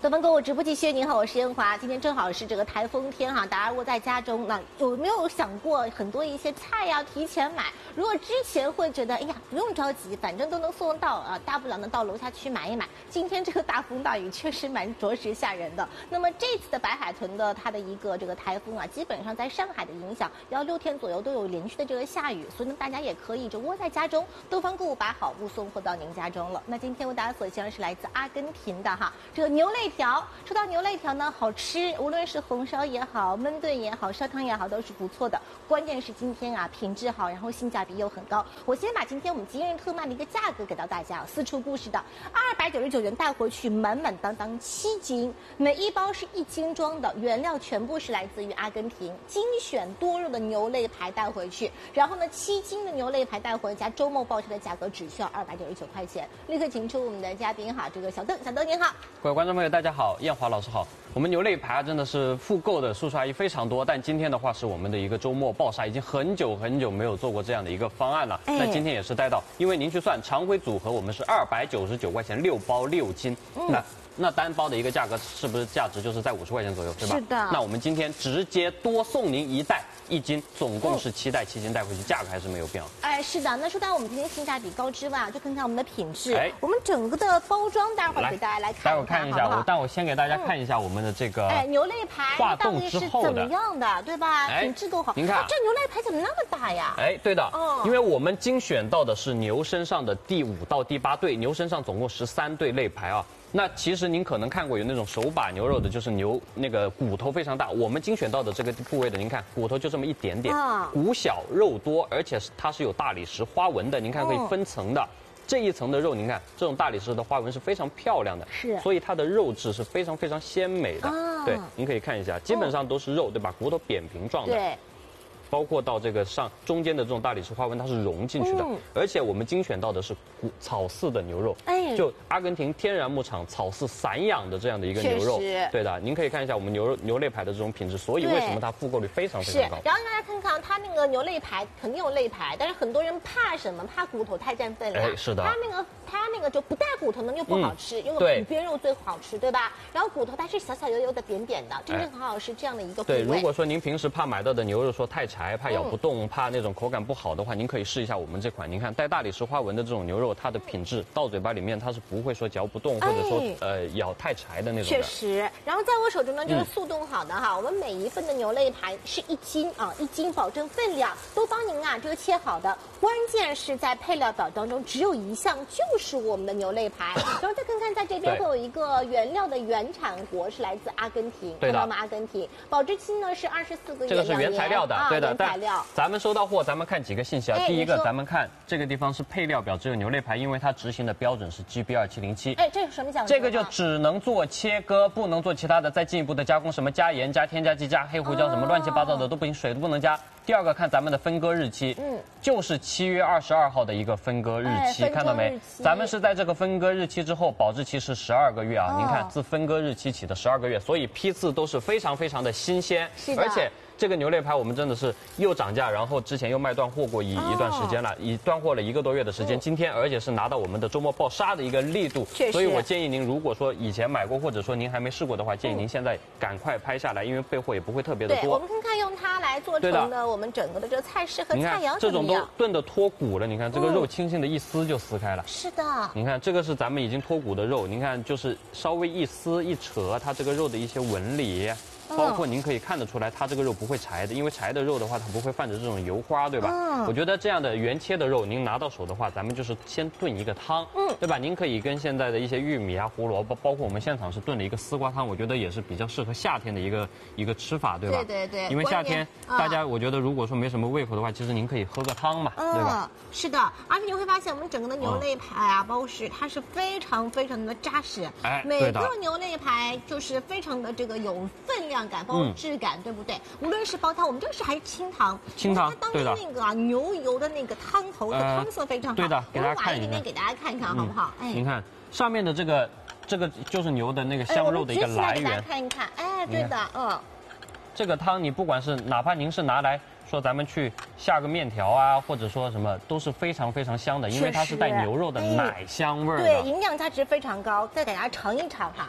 德邦购物直播继续，您好，我是燕华。今天正好是这个台风天哈，大家窝在家中，那有没有想过很多一些菜呀提前买？如果之前会觉得，哎呀不用着急，反正都能送到啊，大不了呢到楼下去买一买。今天这个大风大雨确实着实吓人的。那么这次的白海豚的它的一个这个台风啊，基本上在上海的影响要6天左右都有连续的这个下雨，所以呢大家也可以就窝在家中，东方购物把好物送货到您家中了。那今天为大家所向是来自阿根廷的哈这个牛肋条。说到牛肋条呢，好吃，无论是红烧也好，焖炖也好，烧汤也好，都是不错的。关键是今天啊，品质好，然后性价比又很高。我先把今天我们今日特卖的一个价格给到大家，四处故事的299元带回去，满满当当7斤，每一包是1斤装的，原料全部是来自于阿根廷，精选多肉的牛肋排带回去，然后呢7斤的牛肋排带回家，周末报销的价格只需要299块钱。立刻请出我们的嘉宾哈，这个小邓您好。 各位观众朋友大家好，燕华老师好。我们牛肋排真的是复购的叔叔阿姨非常多，但今天的话是我们的一个周末爆杀，已经很久没有做过这样的一个方案了。那今天也是带到，因为您去算常规组合，我们是299块钱6包6斤，那单包的一个价格是不是价值就是在50块钱左右，对吧？ 是的。 那我们今天直接多送您1袋1斤，总共是7袋7斤带回去，价格还是没有变啊。 哎，是的。那说到我们今天性价比高之外，就看看我们的品质。我们整个的包装，待会儿给大家来看一看， 待会儿看一下。但我先给大家看一下我们的这个牛肋排化冻之后的怎么样的，对吧？品质都好。 您看， 这牛肋排怎么那么大呀？ 哎，对的，因为我们精选到的是牛身上的第5到第8对，牛身上总共13对肋排啊。那其实您可能看过有那种手把牛肉的，就是牛那个骨头非常大。我们精选到的这个部位的，您看骨头就这么一点点，骨小肉多，而且它是有大理石花纹的。您看可以分层的，这一层的肉，您看这种大理石的花纹是非常漂亮的， 是， 所以它的肉质是非常鲜美的。对，您可以看一下，基本上都是肉，对吧？骨头扁平状的。 对。 包括到这个中间的这种大理石花纹，它是融进去的，而且我们精选到的是草饲的牛肉，就阿根廷天然牧场草饲散养的这样的一个牛肉，对的，您可以看一下我们牛肋排的这种品质，所以为什么它复购率非常高？ 然后大家看看它那个牛肋排肯定有肋排，但是很多人怕什么？怕骨头太占分量。 是的。 它那个就不带骨头呢又不好吃，因为骨边肉最好吃，对吧？然后骨头它是小油油的扁扁的，真正很好吃这样的一个部位。 对，如果说您平时怕买到的牛肉说太柴，怕咬不动，怕那种口感不好的话，您可以试一下我们这款。您看带大理石花纹的这种牛肉，它的品质到嘴巴里面它是不会说嚼不动，或者说咬太柴的那种。 确实。然后在我手中呢就是速冻好的哈，我们每一份的牛肋排是1斤啊，1斤保证分量，都帮您啊这个切好的。关键是在配料表当中只有一项就是我们的牛肋排，然后再看看在这边会有一个原料的原产国是来自阿根廷， 对的， 我们阿根廷保质期呢是24个月， 这个是原材料的，对的。 原材料。 咱们收到货，咱们看几个信息啊。第一个，咱们看这个地方是配料表只有牛肋排，因为它执行的标准是 GB2707。 这是什么讲究？ 这个就只能做切割，不能做其他的再进一步的加工，什么加盐、加添加剂、加黑胡椒，什么乱七八糟的都不行，水都不能加。第二个，看咱们的分割日期，就是7月22号的一个分割日期，看到没？咱们是在这个分割日期之后，保质期是12个月啊。您看，自分割日期起的12个月，所以批次都是非常的新鲜，而且。这个牛肋排我们真的是又涨价，然后之前又卖断货过一段时间了，断货了1个多月的时间。今天而且是拿到我们的周末爆杀的一个力度，所以我建议您，如果说以前买过或者说您还没试过的话，建议您现在赶快拍下来，因为备货也不会特别的多。 对，我们看看用它来做成的我们整个的这个菜式和菜肴这种都炖的脱骨了，你看这个肉轻轻的一撕就撕开了。 是的。 你看这个是咱们已经脱骨的肉，您看就是稍微一撕一扯，它这个肉的一些纹理。包括您可以看得出来，它这个肉不会柴的，因为柴的肉的话，它不会泛着这种油花，对吧？我觉得这样的原切的肉，您拿到手的话，咱们就是先炖一个汤，对吧？您可以跟现在的一些玉米啊、胡萝卜，包括我们现场是炖了一个丝瓜汤，我觉得也是比较适合夏天的一个吃法，对吧？ 对。 因为夏天大家，我觉得如果说没什么胃口的话，其实您可以喝个汤嘛，对吧？ 是的，而且你会发现我们整个的牛肋排啊，包括是它是非常的扎实，每个牛肋排就是非常的这个有分量。感，包括质感，对不对？无论是煲汤，我们这个是还是清汤，它当中那个牛油的那个汤头的汤色非常好。 对的， 我挖一点点给大家看一看，好不好？ 您看上面的这个就是牛的那个香肉的一个来源。 给大家看一看，对的， 这个汤你不管是哪怕您是拿来说咱们去下个面条啊，或者说什么都是非常香的，因为它是带牛肉的奶香味儿的。 对，营养价值非常高。再给大家尝一尝哈。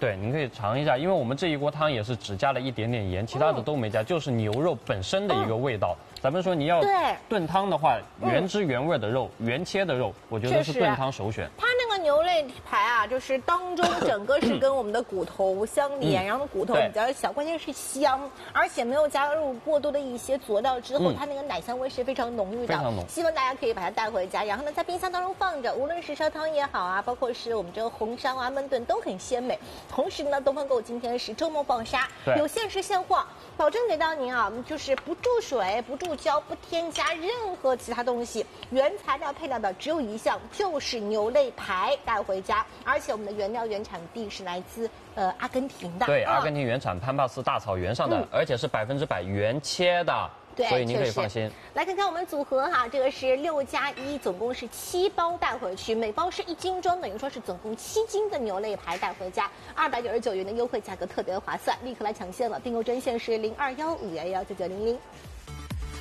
对，您可以尝一下，因为我们这一锅汤也是只加了一点点盐，其他的都没加，就是牛肉本身的一个味道。咱们说你要炖汤的话，原汁原味的肉，原切的肉，我觉得是炖汤首选。 它那个牛肋排啊，就是当中整个是跟我们的骨头相连，然后骨头比较小，关键是香，而且没有加入过多的一些佐料之后，它那个奶香味是非常浓郁的。非常浓。希望大家可以把它带回家，然后呢，在冰箱当中放着，无论是烧汤也好啊，包括是我们这个红烧啊、焖炖都很鲜美。同时呢，东方购今天是周末放杀，有限时现货，保证给到您啊，就是不注水、不注胶、不添加任何其他东西，原材料配料的只有一项，就是牛肋排带回家，而且我们的原料原产地是来自阿根廷的。 对，阿根廷原产潘帕斯大草原上的，而且是100%原切的。 对， 所以您可以放心。 来看看我们组合哈，这个是6+1，总共是7包带回去，每包是1斤装，等于说是总共7斤的牛肋排带回家，299元的优惠价格，特别划算，立刻来抢现了。订购专线是0215119900。